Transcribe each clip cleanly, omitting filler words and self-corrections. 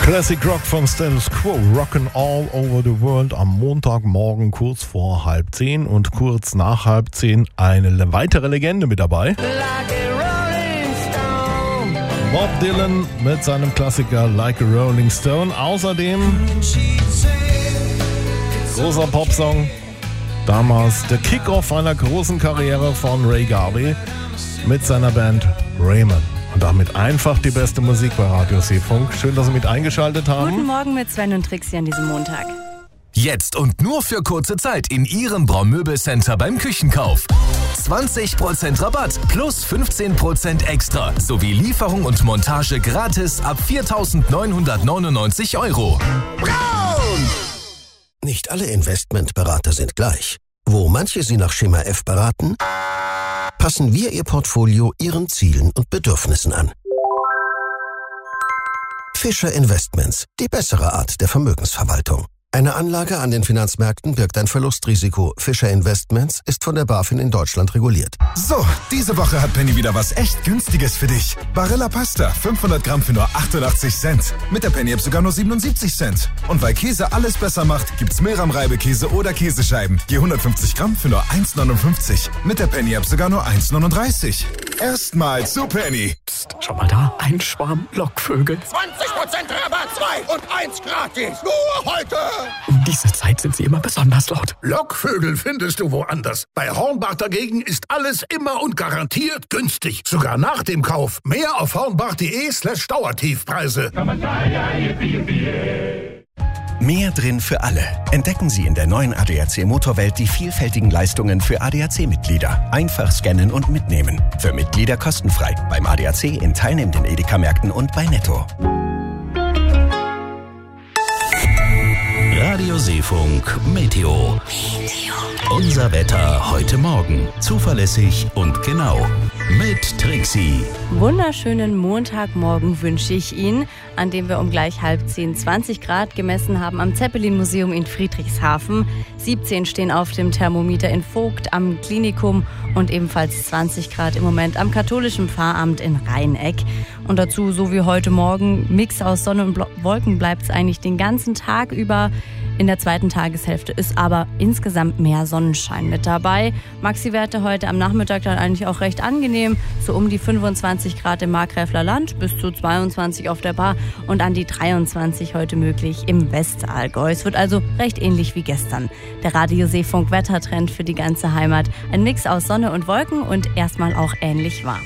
Classic Rock von Status Quo, Rockin' All Over the World am Montagmorgen kurz vor 9:30 und kurz nach 9:30 eine weitere Legende mit dabei. Bob Dylan mit seinem Klassiker Like a Rolling Stone. Außerdem großer Popsong, damals der Kickoff einer großen Karriere von Ray Garvey mit seiner Band Raymond. Und damit einfach die beste Musik bei Radio Seefunk. Schön, dass Sie mit eingeschaltet haben. Guten Morgen mit Sven und Trixie an diesem Montag. Jetzt und nur für kurze Zeit in Ihrem Braun-Möbel-Center beim Küchenkauf. 20% Rabatt plus 15% extra sowie Lieferung und Montage gratis ab 4.999 €. Braun! Nicht alle Investmentberater sind gleich. Wo manche Sie nach Schema F beraten, passen wir Ihr Portfolio Ihren Zielen und Bedürfnissen an. Fischer Investments, die bessere Art der Vermögensverwaltung. Eine Anlage an den Finanzmärkten birgt ein Verlustrisiko. Fischer Investments ist von der BaFin in Deutschland reguliert. So, diese Woche hat Penny wieder was echt Günstiges für dich. Barilla Pasta, 500 Gramm für nur 88 Cent. Mit der Penny-App sogar nur 77 Cent. Und weil Käse alles besser macht, gibt's Milram-Reibekäse oder Käsescheiben. Je 150 Gramm für nur 1,59. Mit der Penny-App sogar nur 1,39. Erstmal zu Penny. Psst, schau mal da, ein Schwarm Lockvögel. 20% Rabatt, 2 und 1 gratis. Nur heute. Um diese Zeit sind sie immer besonders laut. Lockvögel findest du woanders. Bei Hornbach dagegen ist alles immer und garantiert günstig. Sogar nach dem Kauf. Mehr auf hornbach.de/Dauertiefpreise. Mehr drin für alle. Entdecken Sie in der neuen ADAC Motorwelt die vielfältigen Leistungen für ADAC-Mitglieder. Einfach scannen und mitnehmen. Für Mitglieder kostenfrei. Beim ADAC in teilnehmenden Edeka-Märkten und bei Netto. Radio Seefunk Meteo. Unser Wetter heute Morgen. Zuverlässig und genau. Mit Trixie. Wunderschönen Montagmorgen wünsche ich Ihnen, an dem wir um gleich 9:30 20 Grad gemessen haben am Zeppelin-Museum in Friedrichshafen. 17 stehen auf dem Thermometer in Vogt am Klinikum und ebenfalls 20 Grad im Moment am katholischen Pfarramt in Rheineck. Und dazu, so wie heute Morgen, Mix aus Sonne und Wolken bleibt es eigentlich den ganzen Tag über. In der zweiten Tageshälfte ist aber insgesamt mehr Sonnenschein mit dabei. Maxi-Werte heute am Nachmittag dann eigentlich auch recht angenehm. So um die 25 Grad im Markgräfler Land, bis zu 22 auf der Bar und an die 23 heute möglich im Westallgäu. Es wird also recht ähnlich wie gestern. Der Radio Seefunk Wettertrend für die ganze Heimat. Ein Mix aus Sonne und Wolken und erstmal auch ähnlich warm.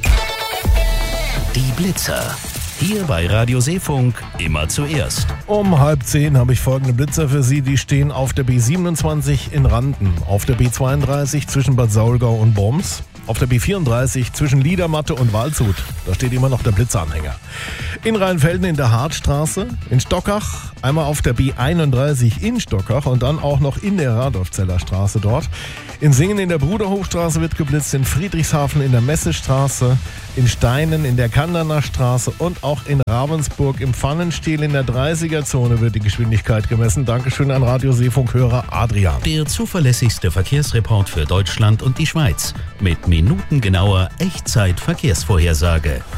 Die Blitzer. Hier bei Radio Seefunk immer zuerst. Um 9:30 habe ich folgende Blitzer für Sie. Die stehen auf der B27 in Randen, auf der B32 zwischen Bad Saulgau und Worms, auf der B34 zwischen Liedermatte und Waldshut. Da steht immer noch der Blitzeranhänger. In Rheinfelden in der Hartstraße, in Stockach, einmal auf der B31 in Stockach und dann auch noch in der Radolfzeller Straße dort. In Singen in der Bruderhofstraße wird geblitzt, in Friedrichshafen in der Messestraße, in Steinen in der Kanderner Straße und auch in Ravensburg im Pfannenstiel in der 30er-Zone wird die Geschwindigkeit gemessen. Dankeschön an Radio Seefunk-Hörer Adrian. Der zuverlässigste Verkehrsreport für Deutschland und die Schweiz. Mit minutengenauer Echtzeit-Verkehrsvorhersage.